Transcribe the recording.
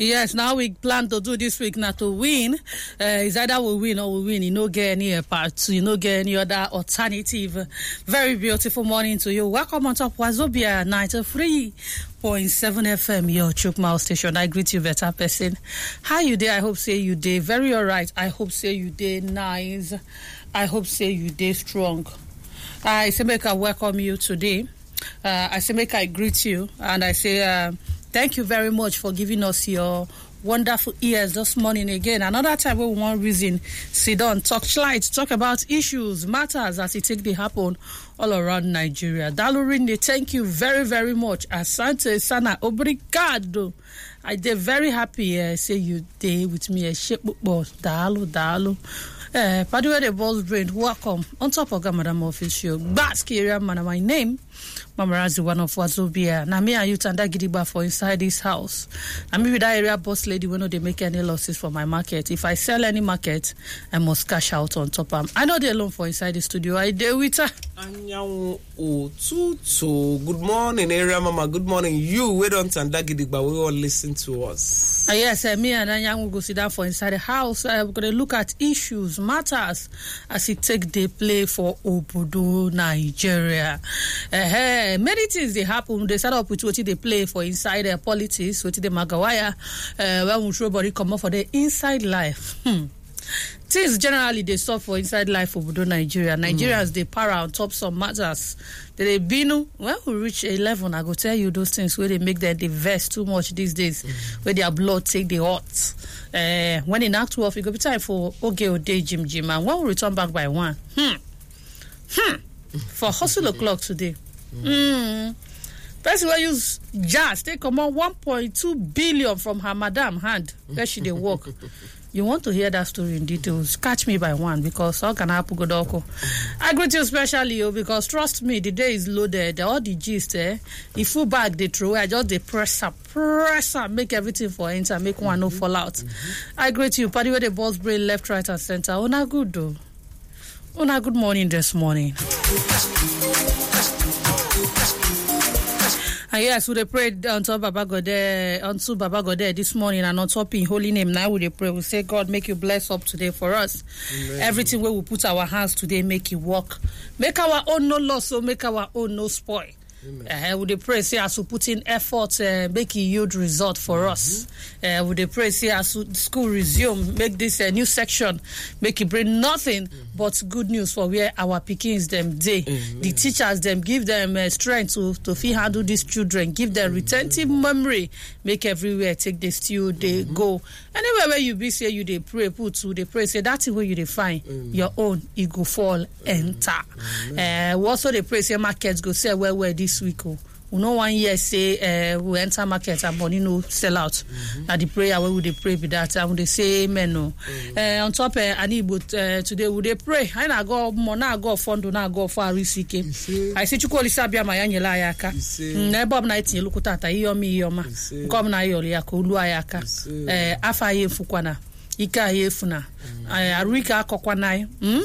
Yes, now we plan to do this week not to win. It's either we win or we win. You no get any part two, you no get any other alternative. Very beautiful morning to you. Welcome on top Wazobia 93.7 FM, your Chukmao station. I greet you, better person. How you day? I hope say you day very alright. I hope say you day nice. I hope say you day strong. I say make I welcome you today. I say make I greet you, and I say thank you very much for giving us your wonderful ears this morning again. Another time we want reason sit down, talk about issues, matters as it take they happen all around Nigeria. Dalurinde, thank you very, very much. Asante sana, obrigado. I dey very happy say you dey with me a shape boss. Dalu. Padua the Balls Brain, welcome on top of Madam Office Show. Baski area, man, my name, Mama Razi, one of Wazobia. Now, me and you Tanda Gidigba for inside this house. I'm with that area boss lady when they make any losses for my market. If I sell any market, I must cash out on top of them. I know they're alone for inside the studio. I deal with her. Good morning, area mama. Good morning. You wait on Tanda Gidigba. We all listen to us. Yes, me and Anyang will go sit down for inside the house. We're going to look at issues, matters as it take the play for Obodo, Nigeria. Many things they happen. They start up with what they play for inside their politics, what they magawaya, when we show body come up for the inside life. Things generally they stop for inside life of Obodo, Nigeria. Nigerians they para on top some matters. They been when we reach 11, I go tell you those things where they make them they vest too much these days, where their blood take the hot. When in Act 12, it go be time for Oge Day Jim, and when we return back by 1. For hustle o'clock today. Person will use jazz take come on 1.2 billion from her madam hand where she dey work. You want to hear that story in details? Catch me by 1 because how can I happen Godoko? I greet you especially because trust me, the day is loaded. All the gist, the full bag they throw. I just they press up, make everything for enter, make one no fall out. I greet you, party where the balls brain left, right, and center. Una good though. Una good morning this morning. And yes, we pray unto Baba God this morning and on top in holy name. Now we pray. We say, God, make you bless up today for us. Amen. Everything where we put our hands today, make it work. Make our own no loss, so make our own no spoil. We pray, say, as we put in effort, make it yield result for us. We pray, say, as school resume, make this a new section, make it bring nothing but good news for where our pickings them day. The teachers them give them strength to handle these children, give them retentive memory, make everywhere take the stew they go. Anywhere where you be, say you they pray, they pray, say that's where you define your own, it go fall enter. We also they pray, say markets go say where this week. We no 1 year say we enter market and money no sell out. At the prayer where we they pray with that and they say amen no. On top I need but today we they pray. I na go mona go fund na go for risike. I say chukwu lisabia mayanyela ayaka. Na bob na itinye lukutata iyomi iyoma. Kom na yoli yako ulu ayaka. Afa ye fukwana. Ika ye funa. Arika akokwanai.